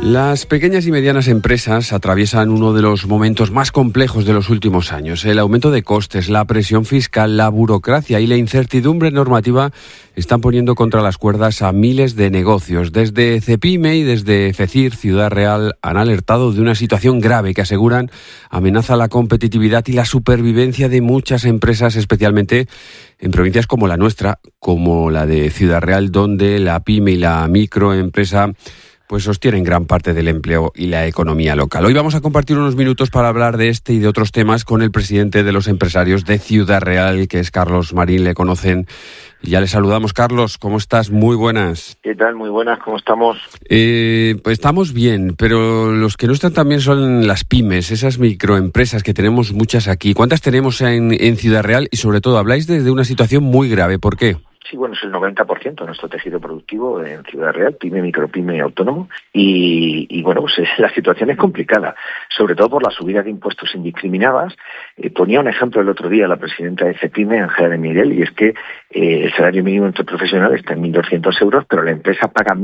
Las pequeñas y medianas empresas atraviesan uno de los momentos más complejos de los últimos años. El aumento de costes, la presión fiscal, la burocracia y la incertidumbre normativa están poniendo contra las cuerdas a miles de negocios. Desde CEPIME y desde FECIR, Ciudad Real, han alertado de una situación grave que aseguran amenaza la competitividad y la supervivencia de muchas empresas, especialmente en provincias como la nuestra, como la de Ciudad Real, donde la pyme y la microempresa pues sostienen gran parte del empleo y la economía local. Hoy vamos a compartir unos minutos para hablar de este y de otros temas con el presidente de los empresarios de Ciudad Real, que es Carlos Marín. Le conocen y ya le saludamos. Carlos, ¿cómo estás? Muy buenas. ¿Qué tal? Muy buenas, ¿cómo estamos? Pues estamos bien, pero los que no están también son las pymes, esas microempresas que tenemos muchas aquí. ¿Cuántas tenemos en Ciudad Real? Y sobre todo, habláis de una situación muy grave. ¿Por qué? Sí, bueno, es el 90% de nuestro tejido productivo en Ciudad Real, pyme, micropyme y autónomo. Y bueno, pues la situación es complicada, sobre todo por las subidas de impuestos indiscriminadas. Ponía un ejemplo el otro día la presidenta de CEPIME, Ángela de Miguel, y es que el salario mínimo interprofesional está en 1.200 euros, pero la empresa paga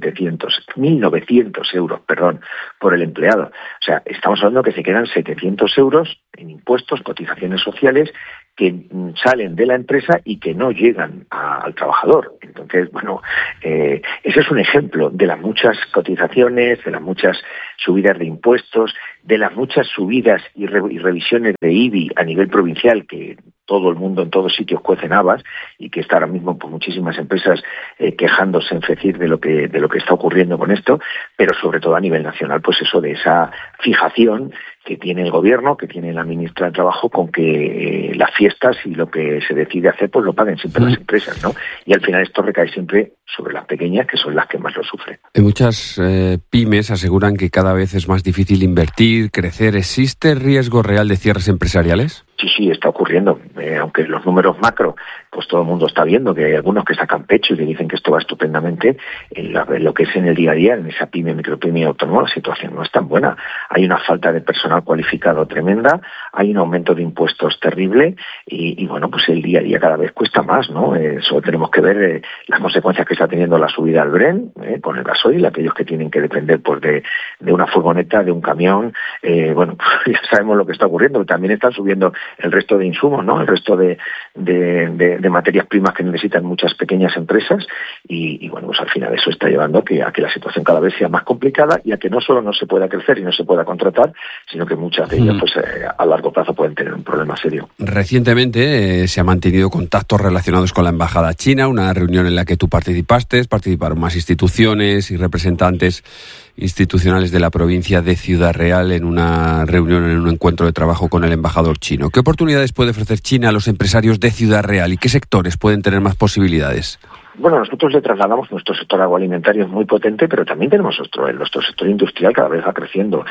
1.900 euros, por el empleado. O sea, estamos hablando que se quedan 700 euros en impuestos, cotizaciones sociales, que salen de la empresa y que no llegan al trabajador. Entonces, bueno, ese es un ejemplo de las muchas cotizaciones, de las muchas subidas de impuestos, de las muchas subidas y revisiones de IBI a nivel provincial que todo el mundo en todos sitios cuecen habas y que está ahora mismo por muchísimas empresas quejándose en FECIR de lo que está ocurriendo con esto, pero sobre todo a nivel nacional, pues eso de esa fijación que tiene el gobierno, que tiene la ministra de Trabajo con que las fiestas y lo que se decide hacer pues lo paguen siempre las empresas, ¿no? Y al final esto recae siempre sobre las pequeñas, que son las que más lo sufren. Muchas pymes aseguran que cada vez es más difícil invertir, crecer. ¿Existe riesgo real de cierres empresariales? Sí, está ocurriendo. Aunque los números macro, pues todo el mundo está viendo que hay algunos que sacan pecho y que dicen que esto va estupendamente, en lo que es en el día a día, en esa pyme, micropyme y autónomo, la situación no es tan buena. Hay una falta de personal cualificado tremenda, hay un aumento de impuestos terrible y bueno, pues el día a día cada vez cuesta más, ¿no? Solo tenemos que ver las consecuencias que está teniendo la subida al Bren, con el gasoil, aquellos que tienen que depender pues de una furgoneta, de un camión, bueno, pues ya sabemos lo que está ocurriendo, también están subiendo el resto de insumos, ¿no? El resto de materias primas que necesitan muchas pequeñas empresas y bueno, pues al final eso está llevando a que la situación cada vez sea más complicada y a que no solo no se pueda crecer y no se pueda contratar, sino que muchas de ellas pues a largo plazo pueden tener un problema serio. Recientemente se han mantenido contactos relacionados con la Embajada China, una reunión en la que tú participaron más instituciones y representantes institucionales de la provincia de Ciudad Real en una reunión, en un encuentro de trabajo con el embajador chino. ¿Qué oportunidades puede ofrecer China a los empresarios de Ciudad Real y qué sectores pueden tener más posibilidades? Bueno, nosotros le trasladamos, nuestro sector agroalimentario es muy potente, pero también tenemos nuestro sector industrial cada vez va creciendo,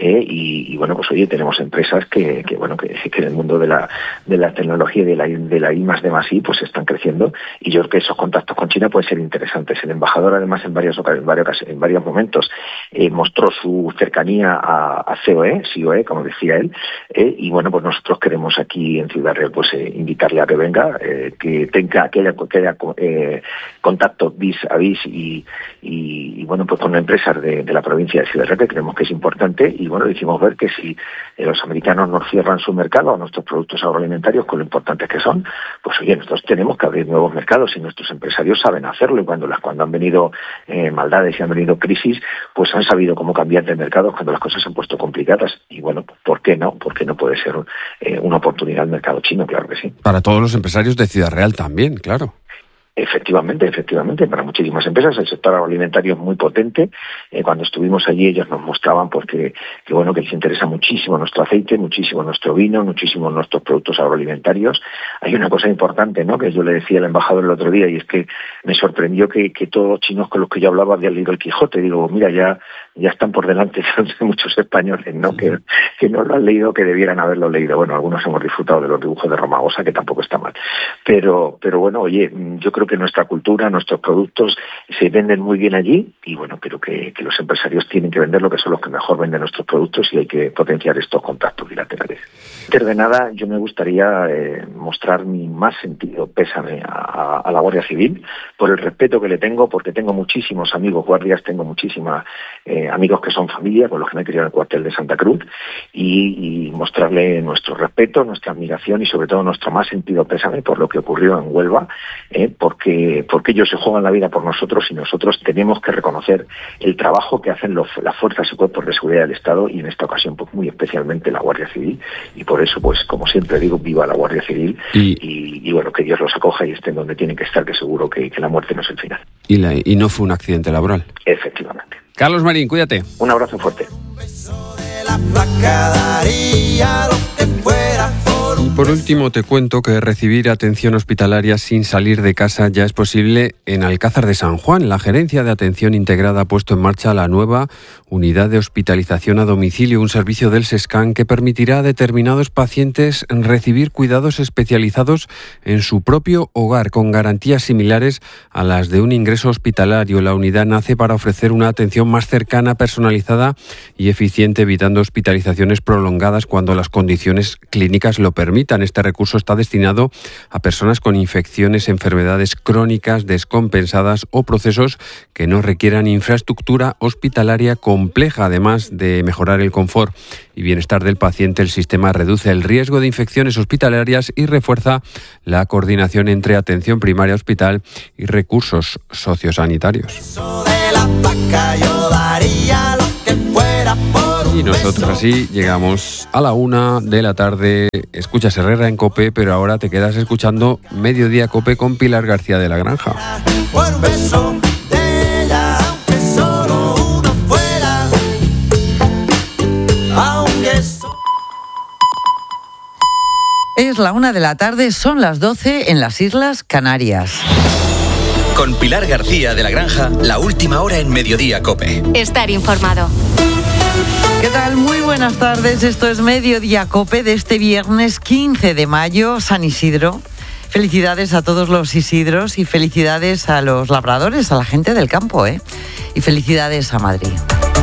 y bueno, pues oye, tenemos empresas que en el mundo de la tecnología y de la I+D+I pues están creciendo, y yo creo que esos contactos con China pueden ser interesantes. El embajador además en varios momentos mostró su cercanía a COE, como decía él, y bueno, pues nosotros queremos aquí en Ciudad Real pues invitarle a que venga, que haya contacto vis a vis y bueno, pues con empresas de la provincia de Ciudad Real, que creemos que es importante, y bueno, le hicimos ver que si los americanos nos cierran su mercado a nuestros productos agroalimentarios, con lo importantes que son, pues oye, nosotros tenemos que abrir nuevos mercados y nuestros empresarios saben hacerlo, y cuando han venido maldades y han venido crisis, pues han sabido cómo cambiar de mercado cuando las cosas se han puesto complicadas, y bueno, ¿por qué no? ¿Por qué no puede ser una oportunidad el mercado chino? Claro que sí. Para todos los empresarios de Ciudad Real también, claro. Efectivamente, para muchísimas empresas el sector agroalimentario es muy potente. Cuando estuvimos allí ellos nos mostraban pues que les interesa muchísimo nuestro aceite, muchísimo nuestro vino, muchísimo nuestros productos agroalimentarios. Hay una cosa importante, ¿no?, que yo le decía al embajador el otro día, y es que me sorprendió que todos los chinos con los que yo hablaba habían leído el Quijote. Digo, mira, ya están por delante de muchos españoles, ¿no?, que no lo han leído, que debieran haberlo leído. Bueno, algunos hemos disfrutado de los dibujos de Romagosa, que tampoco está mal. Pero bueno, oye, yo creo creo que nuestra cultura, nuestros productos se venden muy bien allí y bueno, creo que los empresarios tienen que vender lo que son los que mejor venden nuestros productos y hay que potenciar estos contactos bilaterales. Antes de nada, yo me gustaría mostrar mi más sentido pésame a la Guardia Civil por el respeto que le tengo, porque tengo muchísimos amigos guardias, tengo muchísimos amigos que son familia, con los que me he criado en el cuartel de Santa Cruz, y mostrarle nuestro respeto, nuestra admiración y sobre todo nuestro más sentido pésame por lo que ocurrió en Huelva, porque ellos se juegan la vida por nosotros y nosotros tenemos que reconocer el trabajo que hacen las fuerzas y cuerpos de seguridad del Estado y en esta ocasión pues muy especialmente la Guardia Civil, y por eso pues como siempre digo, viva la Guardia Civil y bueno, que Dios los acoja y estén donde tienen que estar, que seguro que la muerte no es el final. Y no fue un accidente laboral. Efectivamente. Carlos Marín, cuídate. Un abrazo fuerte. Y por último te cuento que recibir atención hospitalaria sin salir de casa ya es posible en Alcázar de San Juan. La Gerencia de Atención Integrada ha puesto en marcha la nueva unidad de hospitalización a domicilio, un servicio del SESCAN que permitirá a determinados pacientes recibir cuidados especializados en su propio hogar con garantías similares a las de un ingreso hospitalario. La unidad nace para ofrecer una atención más cercana, personalizada y eficiente, evitando hospitalizaciones prolongadas cuando las condiciones clínicas lo permitan. Este recurso está destinado a personas con infecciones, enfermedades crónicas descompensadas o procesos que no requieran infraestructura hospitalaria compleja. Además de mejorar el confort y bienestar del paciente, el sistema reduce el riesgo de infecciones hospitalarias y refuerza la coordinación entre atención primaria hospital y recursos sociosanitarios. Y nosotros así llegamos a la 1 de la tarde. Escuchas Herrera en COPE, pero ahora te quedas escuchando Mediodía COPE con Pilar García de la Granja. Es la 1 de la tarde, son las 12 en las Islas Canarias. Con Pilar García de la Granja, la última hora en Mediodía COPE. Estar informado. ¿Qué tal? Muy buenas tardes. Esto es Mediodía COPE de este viernes 15 de mayo, San Isidro. Felicidades a todos los Isidros y felicidades a los labradores, a la gente del campo, y felicidades a Madrid.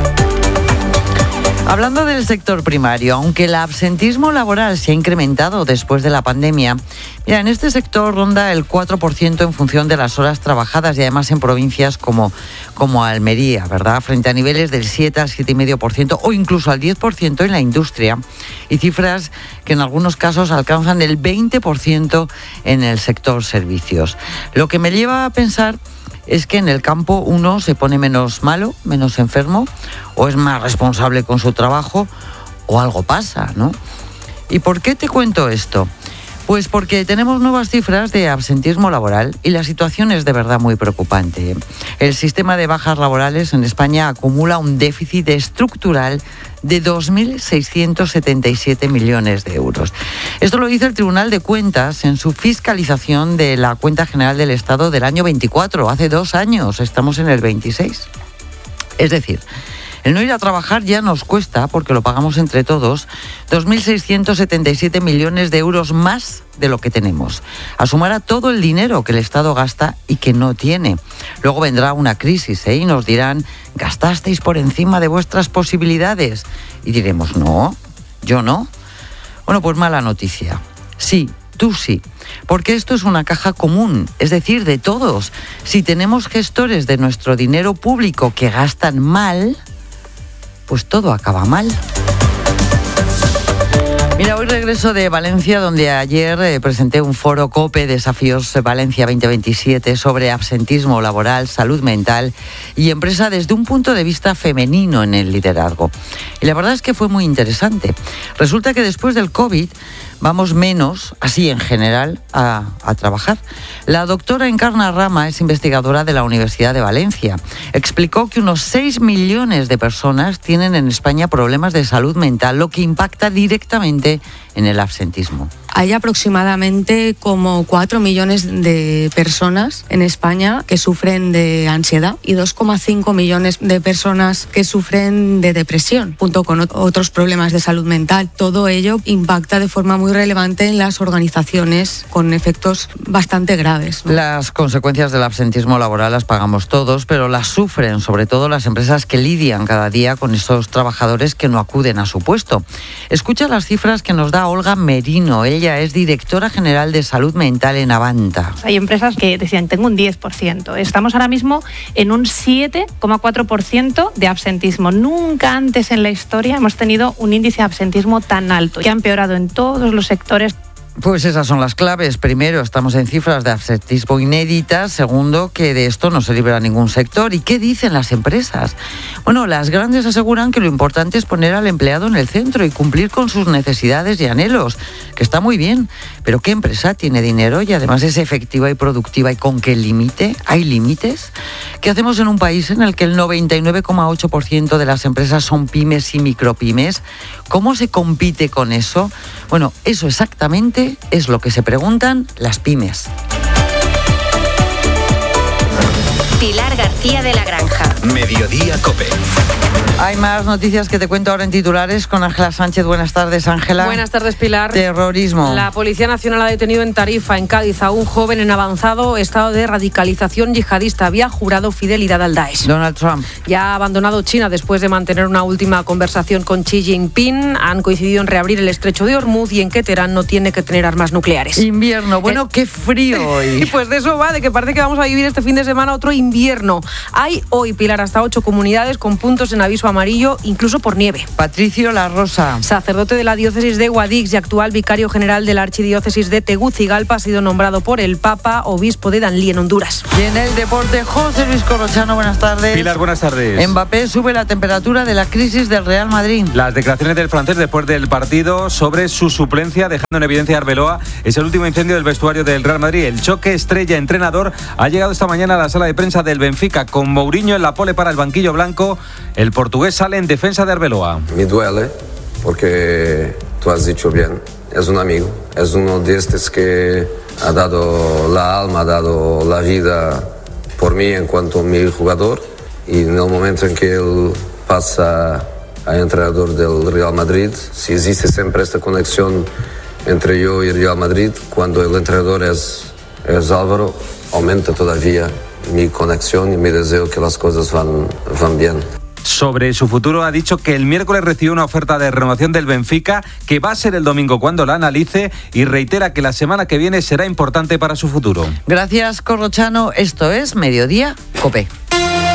Hablando del sector primario, aunque el absentismo laboral se ha incrementado después de la pandemia, mira, en este sector ronda el 4% en función de las horas trabajadas y además en provincias como Almería, ¿verdad? Frente a niveles del 7 al 7,5% o incluso al 10% en la industria y cifras que en algunos casos alcanzan el 20% en el sector servicios. Lo que me lleva a pensar es que en el campo uno se pone menos malo, menos enfermo, o es más responsable con su trabajo, o algo pasa, ¿no? ¿Y por qué te cuento esto? Pues porque tenemos nuevas cifras de absentismo laboral y la situación es de verdad muy preocupante. El sistema de bajas laborales en España acumula un déficit estructural de 2.677 millones de euros. Esto lo dice el Tribunal de Cuentas en su fiscalización de la Cuenta General del Estado del año 24, hace 2 años, estamos en el 26. Es decir, el no ir a trabajar ya nos cuesta, porque lo pagamos entre todos, 2.677 millones de euros más de lo que tenemos, a sumar a todo el dinero que el Estado gasta y que no tiene. Luego vendrá una crisis y nos dirán, gastasteis por encima de vuestras posibilidades. Y diremos, no, yo no. Bueno, pues mala noticia. Sí, tú sí, porque esto es una caja común, es decir, de todos. Si tenemos gestores de nuestro dinero público que gastan mal, pues todo acaba mal. Mira, hoy regreso de Valencia, donde ayer presenté un foro COPE Desafíos Valencia 2027 sobre absentismo laboral, salud mental y empresa desde un punto de vista femenino en el liderazgo. Y la verdad es que fue muy interesante. Resulta que después del COVID vamos menos, así en general, a trabajar. La doctora Encarna Rama es investigadora de la Universidad de Valencia. Explicó que unos 6 millones de personas tienen en España problemas de salud mental, lo que impacta directamente en el absentismo. Hay aproximadamente como 4 millones de personas en España que sufren de ansiedad y 2,5 millones de personas que sufren de depresión, junto con otros problemas de salud mental. Todo ello impacta de forma muy relevante en las organizaciones con efectos bastante graves, ¿no? Las consecuencias del absentismo laboral las pagamos todos, pero las sufren sobre todo las empresas que lidian cada día con esos trabajadores que no acuden a su puesto. Escucha las cifras que nos da Olga Merino. Ella es directora general de salud mental en Avanta. Hay empresas que decían, tengo un 10%. Estamos ahora mismo en un 7,4% de absentismo. Nunca antes en la historia hemos tenido un índice de absentismo tan alto, que ha empeorado en todos los sectores. Pues esas son las claves. Primero, estamos en cifras de absentismo inéditas. Segundo, que de esto no se libra ningún sector. ¿Y qué dicen las empresas? Bueno, las grandes aseguran que lo importante es poner al empleado en el centro y cumplir con sus necesidades y anhelos, que está muy bien. Pero ¿qué empresa tiene dinero y además es efectiva y productiva? ¿Y con qué límite? ¿Hay límites? ¿Qué hacemos en un país en el que el 99,8% de las empresas son pymes y micropymes? ¿Cómo se compite con eso? Bueno, eso exactamente es lo que se preguntan las pymes. Pilar García de la Granja. Mediodía COPE. Hay más noticias que te cuento ahora en titulares con Ángela Sánchez. Buenas tardes, Ángela. Buenas tardes, Pilar. Terrorismo. La Policía Nacional ha detenido en Tarifa, en Cádiz, a un joven en avanzado estado de radicalización yihadista. Había jurado fidelidad al Daesh. Donald Trump ya ha abandonado China después de mantener una última conversación con Xi Jinping. Han coincidido en reabrir el estrecho de Hormuz y en que Teherán no tiene que tener armas nucleares. Invierno. Bueno, qué frío hoy. Y pues de eso va, de que parece que vamos a vivir este fin de semana otro invierno. Hay hoy, Pilar, hasta 8 comunidades con puntos en aviso amarillo, incluso por nieve. Patricio La Rosa, sacerdote de la diócesis de Guadix y actual vicario general de la archidiócesis de Tegucigalpa, ha sido nombrado por el Papa obispo de Danlí, en Honduras. Y en el deporte, José Luis Corrochano, buenas tardes. Pilar, buenas tardes. Mbappé sube la temperatura de la crisis del Real Madrid. Las declaraciones del francés después del partido sobre su suplencia, dejando en evidencia a Arbeloa, es el último incendio del vestuario del Real Madrid. El choque estrella-entrenador ha llegado esta mañana a la sala de prensa del Benfica, con Mourinho en la pole para el banquillo blanco. El portugués sale en defensa de Arbeloa. Me duele porque tú has dicho bien, es un amigo, es uno de estos que ha dado la alma, ha dado la vida por mí en cuanto a mi jugador, y en el momento en que él pasa a entrenador del Real Madrid, si existe siempre esta conexión entre yo y el Real Madrid, cuando el entrenador es Álvaro, aumenta todavía mi conexión y mi deseo que las cosas van bien. Sobre su futuro ha dicho que el miércoles recibió una oferta de renovación del Benfica, que va a ser el domingo cuando la analice, y reitera que la semana que viene será importante para su futuro. Gracias, Corrochano. Esto es Mediodía COPE.